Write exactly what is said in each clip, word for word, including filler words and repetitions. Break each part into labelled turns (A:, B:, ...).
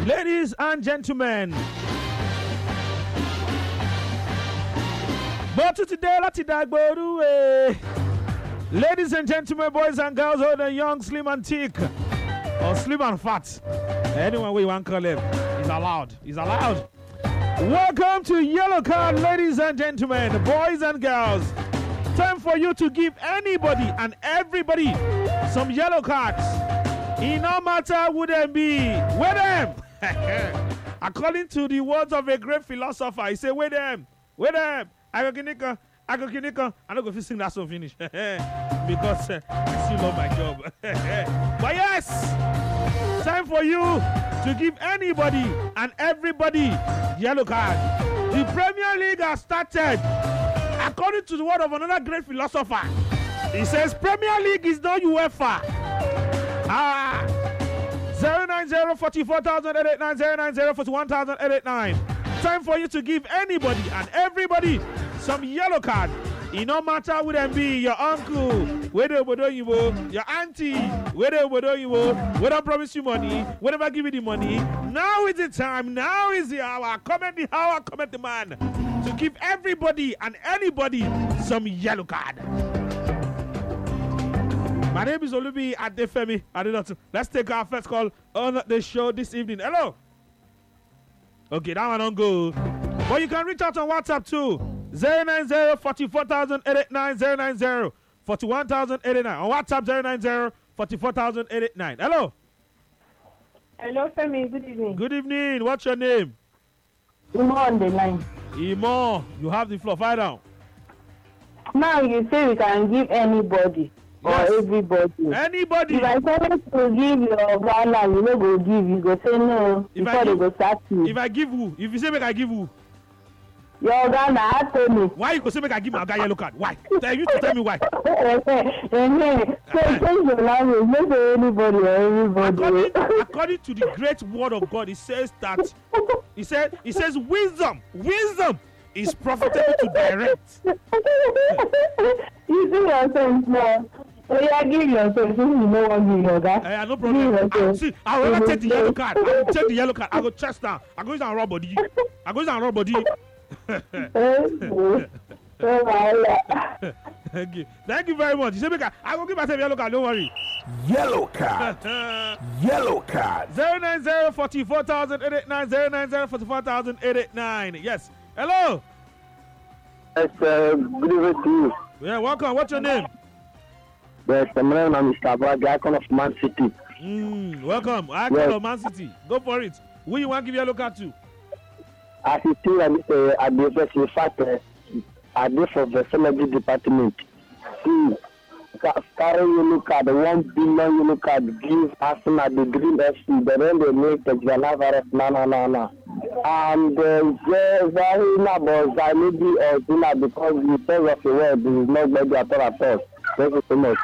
A: Ladies and gentlemen, but to today, let's ladies and gentlemen, boys and girls, old and young, slim and thick, or slim and fat, anyone we want to call him, he's allowed. He's allowed. Welcome to Yellow Card, ladies and gentlemen, boys and girls. Time for you to give anybody and everybody some yellow cards. It no matter who them be, with them. According to the words of a great philosopher, he said, with them, with them. I go kinika, I go kinika. I don't go to sing that song finish because uh, I still love my job. But yes, time for you to give anybody and everybody yellow card. The Premier League has started. According to the word of another great philosopher, he says Premier League is not UEFA. Ah, zero nine zero forty-four thousand eight eight nine zero nine zero forty-one thousand eight eight nine. Time for you to give anybody and everybody some yellow card. It no matter who them be, your uncle, where they would you will, your auntie, where they would you will, where they promise you money, whenever give you the money. Now is the time, now is the hour. Comment the hour, comment the man. To give everybody and anybody some yellow card. My name is Olubi Adefemi. I do not. Let's take our first call on the show this evening. Hello. Okay, that one don't go. But you can reach out on WhatsApp too. zero nine zero forty-four thousand eight eight nine zero nine zero forty-one thousand eight eight nine. On WhatsApp zero nine zero forty-four thousand eight eight nine. Hello.
B: Hello, Femi. Good evening.
A: Good evening. What's your name?
B: Imo on the line.
A: Imo, you have the floor. Fire down.
B: Now you say we can give anybody.
A: Yes.
B: Or everybody.
A: Anybody.
B: If I tell you to give your Ghana, you no go give. You go say no
A: If
B: before
A: I
B: they
A: give,
B: go start you.
A: If I give who? If you say make I give who?
B: Your Ghana, I tell me.
A: Why you go say make I give my guy yellow card? Why? Tell you to tell me why.
B: So change your language. Not say anybody or everybody.
A: According, according to the great word of God, it says that he said it says wisdom, wisdom is profitable to direct.
B: You see yourself now. Oh, yeah, give yourself. So you know what give your guy.
A: Uh, no problem. I, see, I will never take the yellow card. I will take the yellow card. I go chest down. I go use and rub body. I go use and rub body. Thank you. Thank you very much. You say make I, I will give myself yellow card. Don't worry.
C: Yellow card. Yellow card.
A: Zero nine zero forty four thousand eight eight nine zero nine zero forty four thousand eight eight nine. Yes. Hello.
D: Yes, uh, good evening to you.
A: Yeah, welcome. What's your name?
D: Yes, my name is Mister Abba, the icon of Man City.
A: Mm, welcome. I call
D: Yes.
A: of Man City. Go for it. Who you want to give yellow card to?
D: As you see, uh, at the first, in fact, uh, I did for the family department. See, ca- carry yellow card, one billion yellow card, give Arsenal the Green F C, but then they make the Jalavaref, na na na na. And uh, very about I maybe or dinner because the sense of the word is not maybe at all at all. Thank you so much.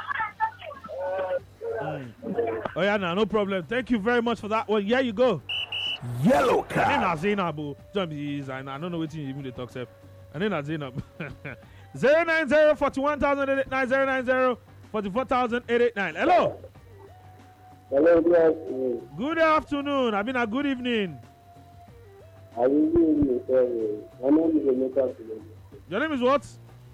A: Mm. Oh yeah, no, no problem. Thank you very much for that one. Here you go.
C: Yellow
A: I think
C: card.
A: that's Zainab. oh. Don't be easy. I I don't know what you even they talk self. I think that's Zainab. Zero nine zero forty one thousand eight eight nine zero nine zero forty four thousand eight eight nine. Hello.
D: Hello, yes.
A: Good afternoon. I mean a good evening.
D: I really my name is Emeka.
A: Your name is what?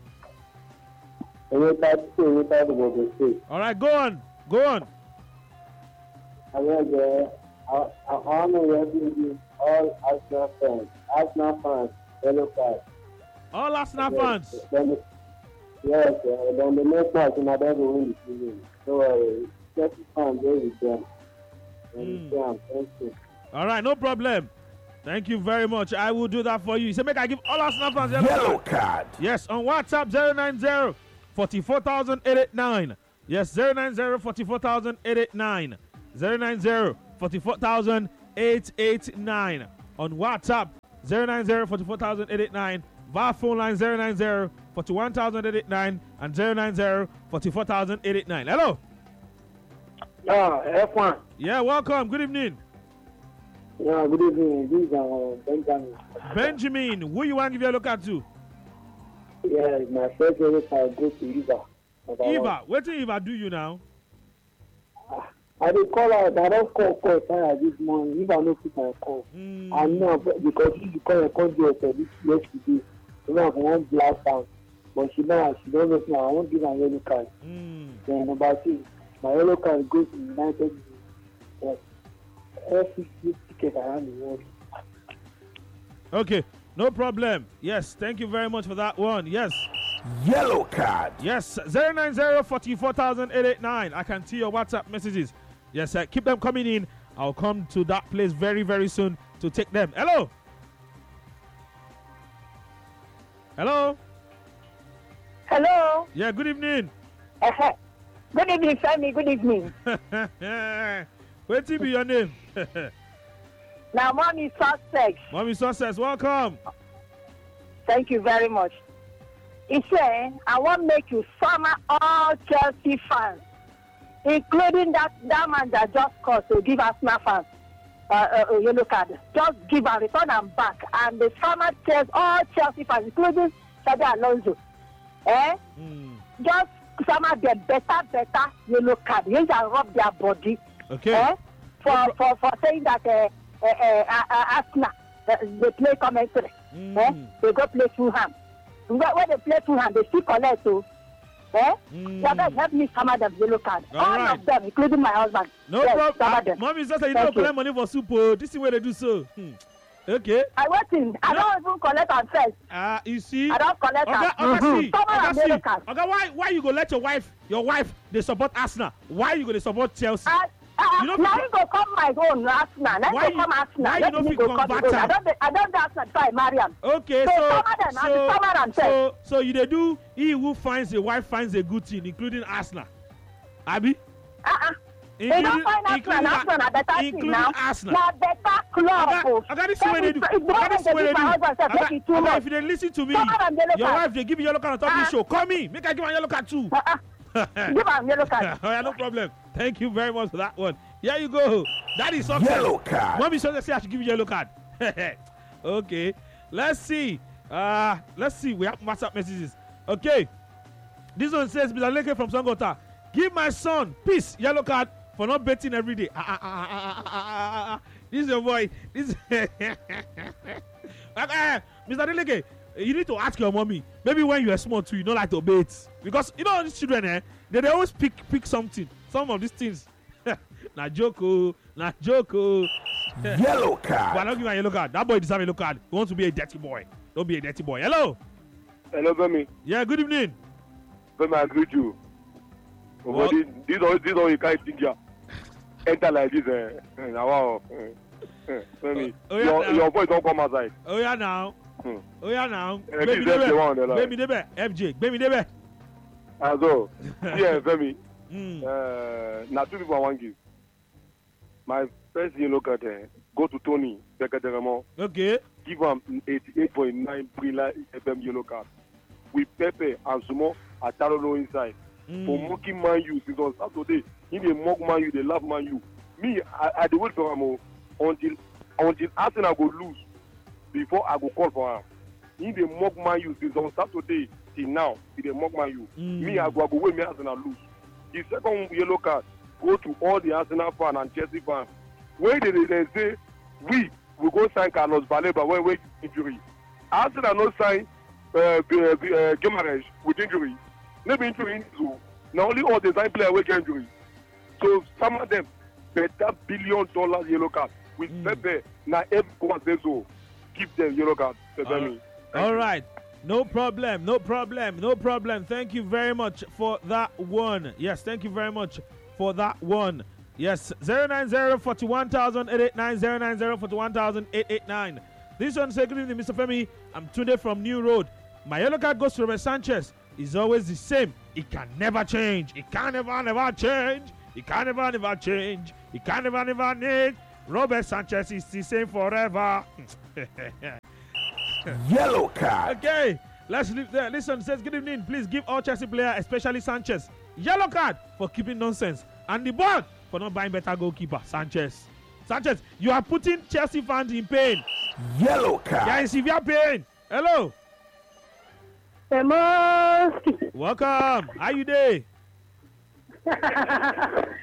D: Emeka, Emeka to the state.
A: All right, go on. Go on.
D: I want to I want to welcome all Arsenal fans. Arsenal fans, yellow card.
A: All Arsenal fans.
D: Then the- Yes, uh, then the next match, and I don't win the season. So, uh, just fans, there with them. And
A: Mm.
D: um, thank you.
A: All right, no problem. Thank you very much. I will do that for you. So make I give all Arsenal fans yellow
C: Yellow
A: card.
C: card.
A: Yes, on WhatsApp zero nine zero forty-four thousand eight eight nine. Yes, zero nine zero forty-four thousand eight eight nine. zero nine zero forty-four thousand eight eight nine. On WhatsApp zero nine zero forty-four thousand eight eight nine. Via phone line zero nine zero forty-one thousand eight eight nine and zero nine zero forty-four thousand eight eight nine. Hello.
D: Yeah, F one.
A: Yeah, welcome. Good evening.
D: Yeah, good evening. This is uh, Benjamin.
A: Benjamin, who you want to give your look at to?
D: Yeah, my first yellow card goes to Eva.
A: Eva, what did Eva do you now?
D: I dey call out. I don't call call tire this morning. If I no pick my call,
A: Mm.
D: I know because if you call your call there for this yesterday, you know I want blast am. But she know she don't know now. I won't give her yellow card.
A: Mm.
D: Then number two, my yellow card goes to United. Yes, every ticket around the world.
A: Okay, no problem. Yes, thank you very much for that one. Yes.
C: Yellow card.
A: Yes, zero nine zero four four thousand eight eight nine. I can see your WhatsApp messages. Yes, uh, keep them coming in. I'll come to that place very, very soon to take them. Hello? Hello?
B: Hello.
A: Yeah, good evening.
B: Uh-huh. Good evening, Femi. Good evening.
A: Wait till be your name.
B: Now, mommy suspect.
A: Mommy Success, welcome.
B: Thank you very much. He said, I want to make you summer all Chelsea fans, including that, that man that just called to give Arsenal fans uh, uh, a yellow card. Just give and return them back. And the summer tells all Chelsea fans, including Xabi Alonso, eh?
A: Mm.
B: Just summer them better, better yellow card. You can rub their body.
A: Okay.
B: Eh? For, for, for saying that uh, uh, uh, uh, Arsenal, uh, they play commentary.
A: Mm.
B: Eh? They go play Fulham. When they play Fulham, they still collect too. Eh?
A: Mm.
B: Yeah, that help me summer them yellow card.
A: All
B: All
A: right.
B: of them, including my husband.
A: No
B: yes,
A: problem.
B: summer
A: Uh,
B: them.
A: Mommy Success, you
B: Thank
A: don't
B: you.
A: collect money for soup. Oh. This is where they do so. Hmm. Okay.
B: I waiting. I
A: No.
B: don't even collect on first.
A: Uh, you see?
B: I don't collect
A: Oga,
B: am.
A: Oga,
B: Mhm.
A: see,
B: Summer
A: Oga,
B: and
A: see.
B: yellow card.
A: Oga, why, why you go let your wife, your wife, they support Arsenal? Why you go to support Chelsea?
B: I, uh,
A: You know,
B: now
A: because-
B: you go come my own Arsenal. Now
A: Why
B: you go come
A: you-
B: Arsenal.
A: why you
B: Let
A: don't
B: me
A: fit
B: go come
A: convert
B: his own.
A: am?
B: I don't. dey- I don't dance until I marry am.
A: Okay,
B: So,
A: so
B: summer them, I be
A: so
B: summer am
A: so so you dey do he who finds a wife finds a good thing, including Arsenal, abi?
B: Uh-uh. They don't
A: Including-
B: find Arsenal.
A: including
B: Arsenal na better thing
A: including
B: now.
A: Arsenal.
B: Na better club.
A: Oga,
B: oh.
A: Oga, this is what they do.
B: If the
A: Oga,
B: one
A: this is
B: dey
A: what they
B: give
A: do.
B: my husband sef, make
A: Oga,
B: it too
A: Oga,
B: much.
A: if you dey listen to me,
B: Summer and yellow
A: your
B: card.
A: wife dey give you yellow card on top this
B: Ah.
A: show. Call me, make I give her yellow card too.
B: Uh-uh. Give am yellow card.
A: Oh, yeah, no problem. Thank you very much for that one. Here you go. That is success.
C: Yellow card.
A: Mommy Success say I should give you yellow card. Okay. Let's see. Uh, let's see. We have WhatsApp messages. Okay. This one says, Mister Leke from Sangota, give my son peace yellow card for not betting every day. Ah, ah, ah, ah, ah, ah, ah, ah. This is your boy. This. uh, Mister Leke, you need to ask your mommy. Maybe when you are small too, you don't like to bet because you know these children, eh? They, they always pick pick something. Some of these things. Na joko, na joko.
C: Yellow
A: But I
C: card.
A: don't give him a yellow card. That boy deserves a yellow card. He wants to be a dirty boy. Don't be a dirty boy. Hello.
E: Hello, Femi.
A: Yeah. Good evening.
E: Femi, I greet you. Oh,
A: What?
E: but this, this, all, this all you can't think ya. Enter like this. Eh, eh, now, wow. Eh, eh, Femi,
A: Oh, yeah,
E: your,
A: now.
E: your voice don't come outside.
A: Oh yeah now.
E: Hmm.
A: Oh yeah now.
E: Eh,
A: Baby
E: this is the one on the
A: debe.
E: line.
A: Baby debe. F J. Baby debe.
E: And so, yeah, Femi.
A: Mm.
E: Uh, now, two people I want to give. My first yellow card, eh, go to Tony Beketeremo.
A: Okay.
E: Give him eighty-eight point nine Brilla F M yellow card. With Pepe and Sumo at Tarolo inside.
A: Mm.
E: For mocking Man U since on Saturday. In the mock Man U, they laugh Man U. Me, I, I dey wait for him oh, until until Arsenal go lose before I go call for him. In the mock Man U since on Saturday till now, he dey mock Man U.
A: Mm.
E: Me, I go, I go wait me Arsenal lose. The second yellow card go to all the Arsenal fans and Chelsea fans. When they, they, they say we will go sign Carlos Baleba when we injury. Arsenal no sign uh, uh, uh, Guimaraes with injury. Maybe injury so now only all the sign players will get injury. So some of them better billion dollar yellow card with
A: Mm.
E: Pepe. Now everyone says so. Give them yellow card.
A: All right. All right. No problem. No problem. No problem. Thank you very much for that one. Yes, thank you very much for that one. Yes, zero nine zero four one thousand eight eight nine zero nine zero four one thousand eight eight nine. This one says, good evening, Mister Femi. I'm Tunde from New Road. My yellow card goes to Robert Sanchez. It's always the same. It can never change. It can never, never change. It can never, never change. It can never, never change. Robert Sanchez is the same forever.
C: Yellow card.
A: Okay, let's leave there. Listen, says, good evening. Please give all Chelsea players, especially Sanchez, yellow card for keeping nonsense. And the board for not buying better goalkeeper, Sanchez. Sanchez, you are putting Chelsea fans in pain.
C: Yellow card.
A: They are in severe pain. Hello.
B: Hello.
A: Welcome. How you doing?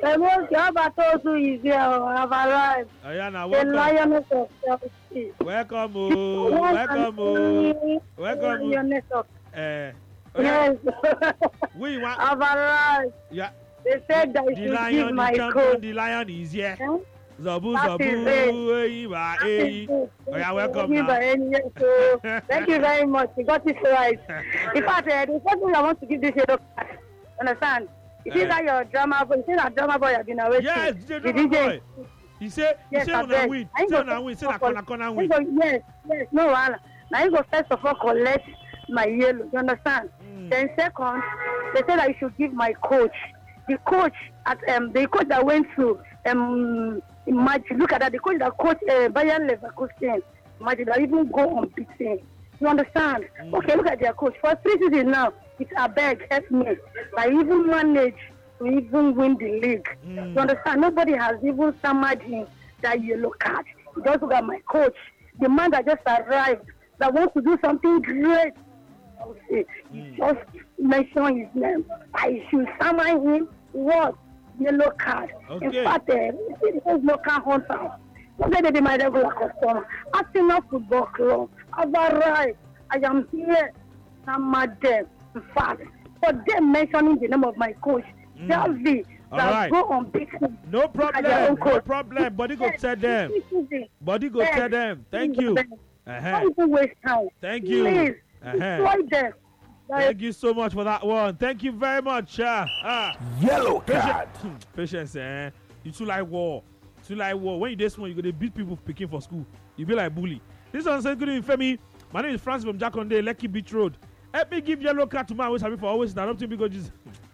B: Emotion, how about those who is here? Have arrived.
A: Oh, yeah, now
B: The
A: welcome.
B: lioness of Chelsea.
A: Welcome, oh. Welcome, oh. Welcome. oh.
B: Lioness of
A: Eh, oh, yeah.
B: Yes.
A: We want.
B: Have arrived.
A: Yeah.
B: They said that you
A: The
B: should
A: lion,
B: give
A: the
B: my
A: champion,
B: coach.
A: the lion is here.
B: Eh?
A: Zabu,
B: That is
A: zabu, eh, ba,
B: That
A: eh.
B: is good.
A: Oh, yeah, welcome
B: Give
A: now.
B: by any- So, thank you very much. You got it right. In fact, uh, the first thing I want to give this yellow card. Understand? You see
A: Eh.
B: that your drama boy, you see that drama boy have been away.
A: Yes,
B: The
A: the drama boy. He said, he
B: Yes,
A: said,
B: I
A: when I
B: beg.
A: win,
B: I ain't
A: say
B: gonna
A: when I win, say
B: first
A: na
B: of all-
A: corner, corner
B: I
A: win.
B: ain't gonna- Yes, yes, no wahala. Now you go first of all collect my yellow. You understand?
A: Mm.
B: Then second, they said I should give my coach. The coach at um the coach that went to um imagine look at that the coach that coach uh, Bayern Leverkusen. Imagine that even go unbeaten. You understand?
A: Mm.
B: Okay, look at their coach. For three seasons now, it's a beg, help me. I even managed to even win the league.
A: Mm.
B: You understand? Nobody has even summoned him that yellow card. Just look at my coach, the man that just arrived, that wants to do something great. I would say,
A: Mm.
B: just mention his name. I should summon him. What? Yellow card.
A: Okay.
B: In fact, uh, there's no car hunter. Don't say they be my regular customer. Arsenal Football Club. I've arrived. I am here. I'm at them. In fact, for them mentioning the name of my coach,
A: Mm.
B: Davi,
A: All
B: that
A: right.
B: go unbeaten.
A: No
B: Look at their
A: problem,
B: own
A: no
B: coach.
A: problem. Body go
B: Yes,
A: tell them.
B: this season.
A: Body go
B: Yes.
A: tell them. Thank you. Uh-huh.
B: Don't even waste time.
A: Thank you.
B: Please,
A: Uh-huh.
B: destroy them.
A: Thank you so much for that one. Thank you very much. Uh, ah.
C: Yellow card.
A: Patience, patience, eh? You too like war. Too like war. When you this one, you go to beat people picking for school. You be like bully. This one says, good evening, Femi. My name is Francis from Jaconde, Lekki Beach Road. Help me give yellow card to my always happy for always interrupting because Jesus.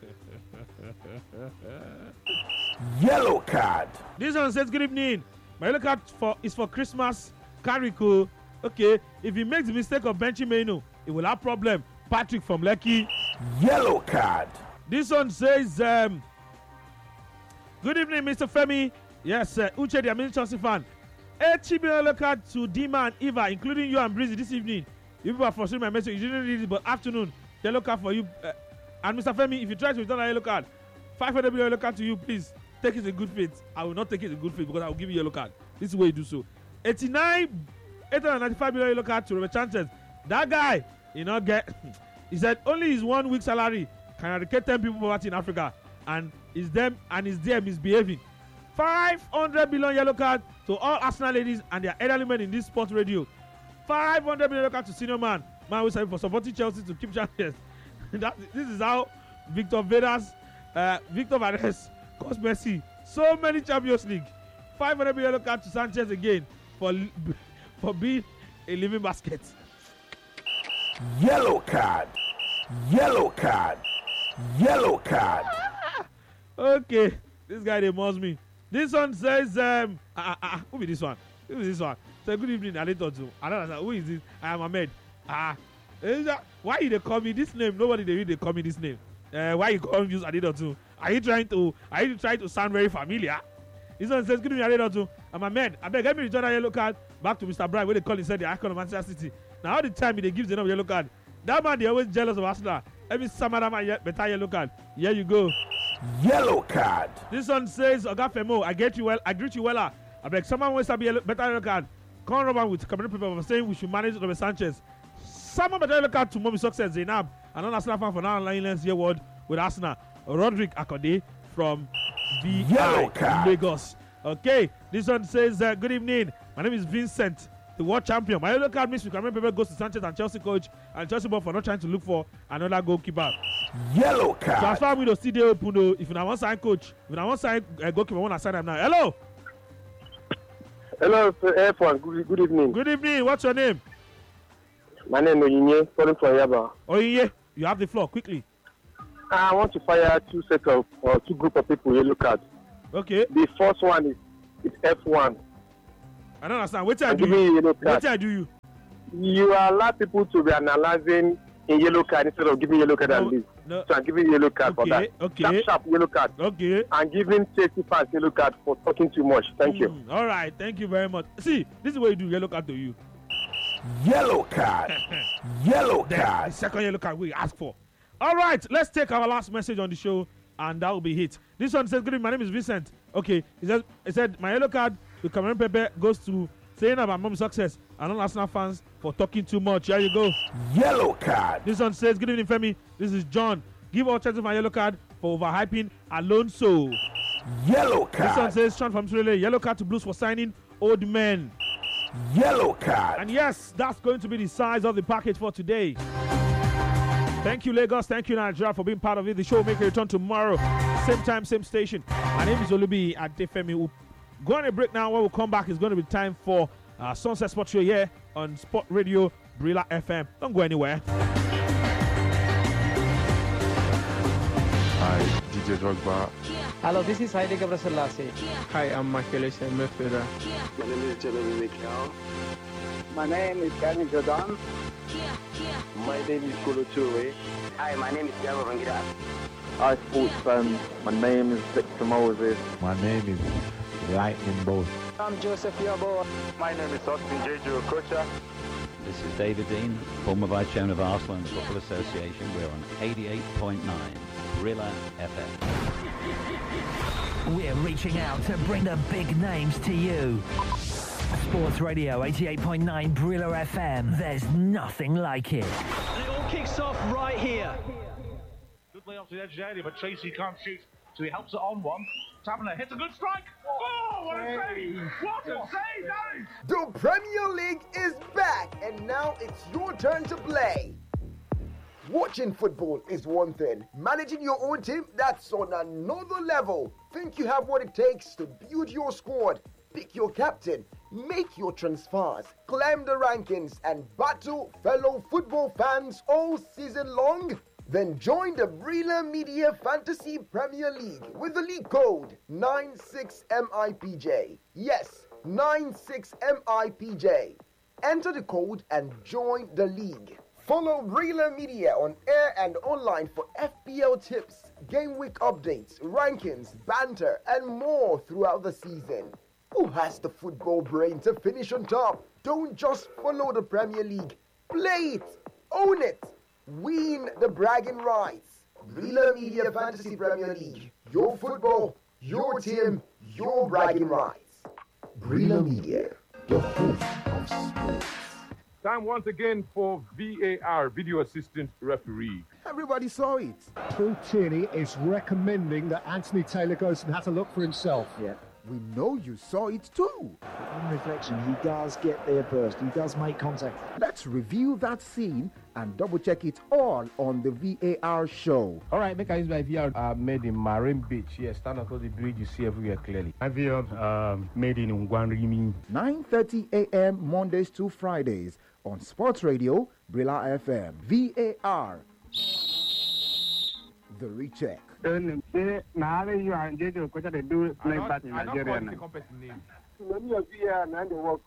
C: Yellow card.
A: This one says, good evening. My yellow card for is for Christmas. Kariko. Okay. If he makes the mistake of benching Meno, it will have problem. Patrick from Lekki.
C: Yellow card.
A: This one says, um, good evening, Mister Femi. Yes, uh, Uche, the Amazing Chelsea fan. eight Chibi yellow card to Dima and Eva, including you and Breezy this evening. You people are frustrating my message. You didn't read it, but afternoon, yellow card for you. Uh, and Mister Femi, if you try to return a yellow card, five hundred yellow card to you, please. Take it in good faith. I will not take it in good faith because I will give you yellow card. This is where you do so. eighty-nine, eight hundred ninety-five million yellow card to Robert Sanchez. That guy, you know, get. He said only his one week salary can eradicate ten people poverty in Africa, and is them and is there misbehaving. five hundred billion yellow card to all Arsenal ladies and their elderly men in this sports radio. five hundred billion yellow card to senior man. Man, we say for supporting Chelsea to keep champions. that, this is how Victor Vedas, uh, Victor Vares, cost Messi so many Champions League. five hundred billion yellow card to Sanchez again for for being a living basket.
C: Yellow card. Yellow card. Yellow card.
A: Okay, this guy they must me. This one says, um, uh, uh, uh, who be this one? Who is this one? Say good evening, Alito too. I don't know who is this. I am Ahmed. Ah, uh, why you they call me this name? Nobody they really they call me this name. Uh, why you call me use Alito too? Are you trying to? Are you trying to sound very familiar? This one says good evening, Alito too. I'm Ahmed. I beg, let me return that yellow card back to Mister Brian. Where they call inside the icon of Manchester City. Now all the time he they gives them yellow card. That man they always jealous of Arsenal. Let me summon that man ye- better yellow card. Here you go.
C: Yellow card.
A: This one says, Oga Femo, I get you well, I greet you well. I beg someone wants to be a better yellow card. Come Robert with community people for saying we should manage Robert Sanchez. Someone better yellow card to Mommy Success Zainab. Another Arsenal fan for now online lens year word with Arsenal. Roderick Akode from V
C: Yellow
A: I
C: card.
A: Lagos. Okay, this one says, uh, good evening. My name is Vincent, the world champion. My yellow card means we can remember goes to Sanchez and Chelsea coach and Chelsea board for not trying to look for another goalkeeper.
C: Yellow card.
A: Transfer window still dey open o. If una wan sign coach, if una wan sign uh, goalkeeper, wanna sign am now. Hello.
D: Hello, F one. Good, good evening.
A: Good evening. What's your name?
D: My name is Oyinye, calling from Yaba.
A: Oyiye, you have the floor quickly.
D: I want to fire two set of or two group of people yellow card.
A: Okay.
D: The first one is, is F one.
A: I don't understand. Wetin I
D: I'm
A: do
D: giving
A: you?
D: you yellow card.
A: Wetin I do you?
D: You allow people to be analyzing in yellow card instead of giving yellow card
A: No,
D: and leave.
A: no.
D: So I'm giving you yellow card for
A: Okay,
D: that.
A: okay.
D: Sharp, sharp yellow card.
A: Okay.
D: And giving safety fans yellow card for talking too much. Thank you.
A: Mm, all right. Thank you very much. See, this is what you do. Yellow card to you.
C: Yellow card. Yellow
A: Then the
C: card.
A: second yellow card we ask for. All right. Let's take our last message on the show, and that will be hit. This one says, good evening, my name is Vincent. Okay, he says, he said, my yellow card with Cameron Pepe goes to saying about mom's success and all Arsenal fans for talking too much. Here you go.
C: Yellow card.
A: This one says, good evening, Femi. This is John. Give all Chelsea my yellow card for overhyping Alonso.
C: Yellow card.
A: This one says, Sean from Australia, yellow card to Blues for signing old men.
C: Yellow card.
A: And yes, that's going to be the size of the package for today. Thank you, Lagos. Thank you, Nigeria, for being part of it. The show will make a return tomorrow. Same time, same station. My name is Olubi Adefemi. We'll go on a break now. When we come back, it's going to be time for uh, Sunset Sport Show here on Sport Radio Brilla F M. Don't go anywhere.
F: Hi, D J Drogba.
G: Hello, this is Haile Gebrselassie.
H: Hi, I'm Michael Midfielder.
D: My name is Jeremy Mikel. My name is Gary Jordan. My name is Kolo Toure. Hi, my name is Diego Rangida.
I: Hi, sports fans. My name is Victor Moses.
J: My name is Lightning Bolt.
G: I'm Joseph Yobo.
D: My name is Austin J J Okocha.
K: This is David Dean, former Vice Chairman of Arsenal and the Football Association. We're on eighty-eight point nine Brilla F M.
L: We're reaching out to bring the big names to you. Sports Radio eighty-eight point nine Brilla F M. There's nothing like it.
M: And it all kicks off right here.
N: Good way off the edge area, but Tracy can't shoot, so he helps it on one. Taverner hits a good strike. Oh, what a save! What a save, that is!
O: The Premier League is back, and now it's your turn to play. Watching football is one thing. Managing your own team, that's on another level. Think you have what it takes to build your squad, pick your captain, make your transfers, climb the rankings, and battle fellow football fans all season long? Then join the Brilla Media Fantasy Premier League with the league code nine six M I P J. Yes, nine six M I P J. Enter the code and join the league. Follow Brilla Media on air and online for F P L tips, game week updates, rankings, banter, and more throughout the season. Who has the football brain to finish on top? Don't just follow the Premier League. Play it. Own it. Win the bragging rights. Brilla Media Fantasy Premier League. Your football, your team, your bragging rights. Brilla Media, the home of sports.
E: Time once again for V A R, Video Assistant Referee.
P: Everybody saw it. Paul Tierney is recommending that Anthony Taylor goes and has a look for himself.
Q: Yeah. We know you saw it too.
R: On reflection, he does get there first. He does make contact.
Q: Let's review that scene and double check it all on the V A R show.
S: All right, make I use my V R uh, made in Marine Beach. Yes, stand across the bridge, you see everywhere clearly.
T: My V R um, made in Ngwanrimi.
Q: nine thirty a.m. Mondays to Fridays on Sports Radio, Brilla F M. V A R. The recheck.
U: I don't, I don't quite the
E: compass name.
U: Let me V R and the work.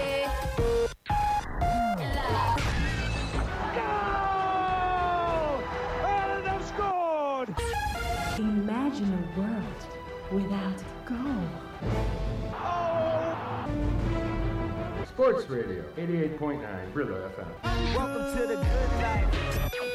A: And they've scored!
V: Imagine a world without goal.
A: Oh!
W: Sports Radio, eighty-eight point nine Brilla F M.
L: Welcome to the good life.